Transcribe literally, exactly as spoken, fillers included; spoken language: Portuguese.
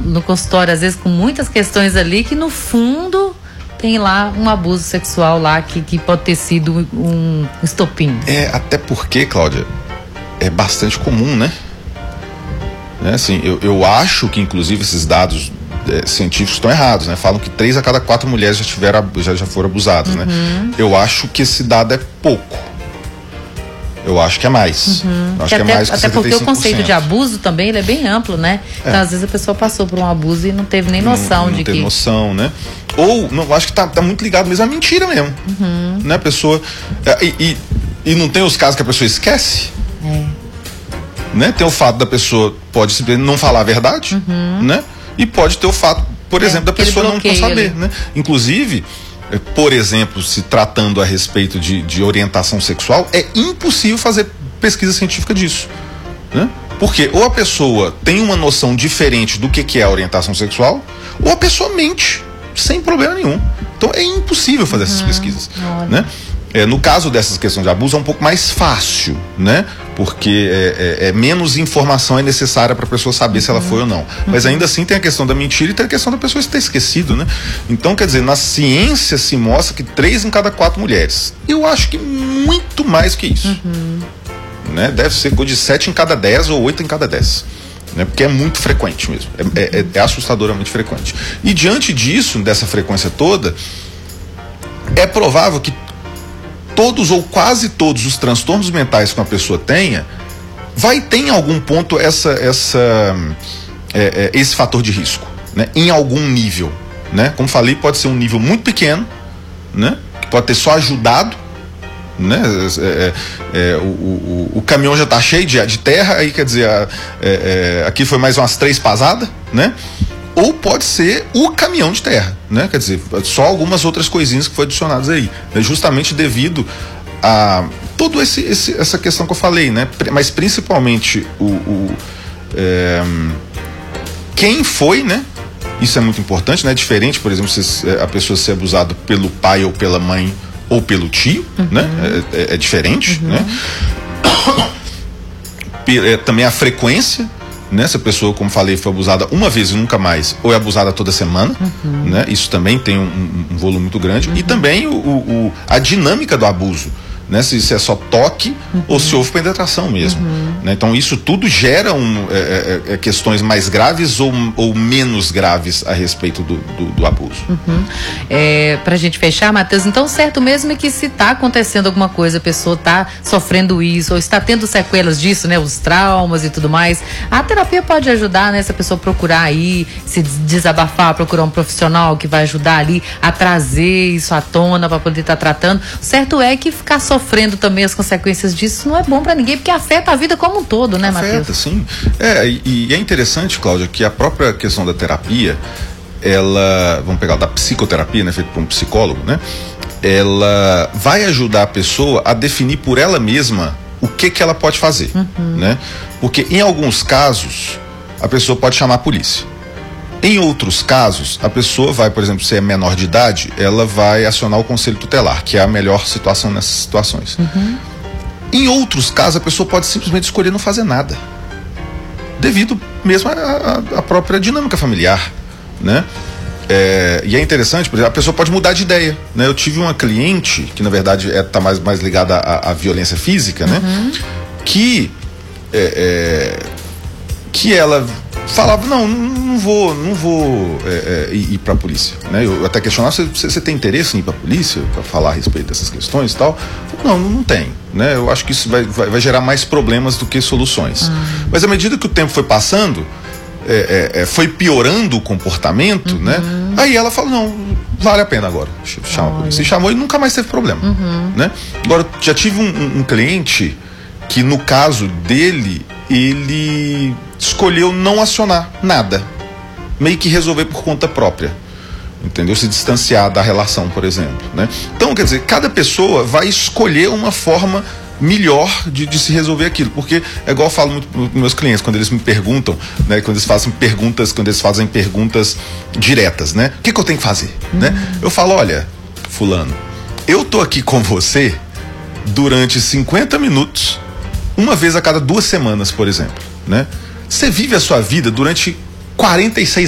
no consultório, às vezes com muitas questões ali, que no fundo tem lá um abuso sexual lá que, que pode ter sido um estopim. É, até porque, Cláudia, é bastante comum, né? É, assim, eu, eu acho que inclusive esses dados é, científicos estão errados, né? Falam que três a cada quatro mulheres já, tiveram, já, já foram abusadas, uhum. né? Eu acho que esse dado é pouco. Eu acho que é mais. Uhum. Eu acho que que até, é mais que até porque o conceito de abuso abuso também ele é bem amplo, né? É. Então às vezes a pessoa passou por um abuso e não teve nem noção não, não de teve que... noção, né? Ou, não, acho que tá, tá muito ligado mesmo à mentira mesmo. Uhum. Né? A pessoa... E, e, e não tem os casos que a pessoa esquece? É. Né? Tem o fato da pessoa pode simplesmente não falar a verdade, uhum. né? E pode ter o fato, por é, exemplo, da pessoa não, não saber, né? Inclusive, por exemplo, se tratando a respeito de, de orientação sexual, é impossível fazer pesquisa científica disso, né? Porque ou a pessoa tem uma noção diferente do que, que é a orientação sexual, ou a pessoa mente sem problema nenhum. Então é impossível fazer essas uhum. pesquisas, olha. Né? É, no caso dessas questões de abuso é um pouco mais fácil, né? Porque é, é, é menos informação é necessária para a pessoa saber uhum. se ela foi ou não. Mas ainda assim tem a questão da mentira e tem a questão da pessoa ter esquecido, né? Então, quer dizer, na ciência se mostra que três em cada quatro mulheres. Eu acho que muito mais que isso. Uhum. Né? Deve ser de sete em cada dez ou oito em cada dez. Né? Porque é muito frequente mesmo. É, é, é assustadoramente frequente. E diante disso, dessa frequência toda, é provável que todos ou quase todos os transtornos mentais que uma pessoa tenha, vai ter em algum ponto essa, essa, é, é, esse fator de risco, né? Em algum nível, né? Como falei, pode ser um nível muito pequeno, né? Que pode ter só ajudado, né? É, é, o, o, o caminhão já está cheio de, de terra, aí quer dizer, a, é, é, aqui foi mais umas três pasadas, né? Ou pode ser o caminhão de terra, né? Quer dizer, só algumas outras coisinhas que foram adicionadas aí, né? Justamente devido a toda essa questão que eu falei, né? Mas principalmente o, o é, quem foi, né? Isso é muito importante, né? Diferente, por exemplo, se a pessoa ser abusada pelo pai ou pela mãe ou pelo tio, uhum. né? É, é, é diferente, uhum. né? É, também a frequência. Né? Se a pessoa, como falei, foi abusada uma vez e nunca mais, ou é abusada toda semana, uhum. né? Isso também tem um, um volume muito grande. Uhum. E também o, o, a dinâmica do abuso, né? Se, se é só toque uhum. ou se houve penetração mesmo. Uhum. Né? Então isso tudo gera um, é, é, questões mais graves ou, ou menos graves a respeito do, do, do abuso. Uhum. É, pra gente fechar, Matheus, então certo mesmo é que se está acontecendo alguma coisa, a pessoa está sofrendo isso, ou está tendo sequelas disso, né? Os traumas e tudo mais, a terapia pode ajudar, né? Se a pessoa procurar aí, se desabafar, procurar um profissional que vai ajudar ali a trazer isso à tona para poder estar tá tratando. O certo é que ficar sofrendo também as consequências disso não é bom para ninguém, porque afeta a vida como um todo, né, Matheus? Afeta, sim. É, e, e é interessante, Cláudia, que a própria questão da terapia, ela, vamos pegar da psicoterapia, né, feita por um psicólogo, né, ela vai ajudar a pessoa a definir por ela mesma o que que ela pode fazer, uhum. né? Porque em alguns casos a pessoa pode chamar a polícia. Em outros casos, a pessoa vai, por exemplo, se é menor de idade, ela vai acionar o conselho tutelar, que é a melhor situação nessas situações. Uhum. Em outros casos, a pessoa pode simplesmente escolher não fazer nada, devido mesmo à própria dinâmica familiar, né? É, e é interessante, por exemplo, a pessoa pode mudar de ideia, né? Eu tive uma cliente, que na verdade está é, tá mais, mais ligada à, à violência física, né? Uhum. Que, é, é, que ela falava, não, não vou, não vou é, é, ir, ir para a polícia, né? Eu até questionava, você, você tem interesse em ir para a polícia para falar a respeito dessas questões e tal? Não, não tem, né? Eu acho que isso vai, vai, vai gerar mais problemas do que soluções. Uhum. Mas à medida que o tempo foi passando, É, é, foi piorando o comportamento, uhum. né? Aí ela falou, não, vale a pena agora, chama a polícia. E chamou e nunca mais teve problema, uhum. né? Agora, já tive um, um, um cliente que, no caso dele, ele escolheu não acionar nada, meio que resolver por conta própria, entendeu? Se distanciar da relação, por exemplo, né? Então, quer dizer, cada pessoa vai escolher uma forma melhor de, de se resolver aquilo, porque é igual eu falo muito para os meus clientes, quando eles me perguntam, né, quando eles fazem perguntas, quando eles fazem perguntas diretas, né, o que, que eu tenho que fazer, uhum. né, eu falo, olha, fulano, eu tô aqui com você durante cinquenta minutos, uma vez a cada duas semanas, por exemplo, né, você vive a sua vida durante quarenta e seis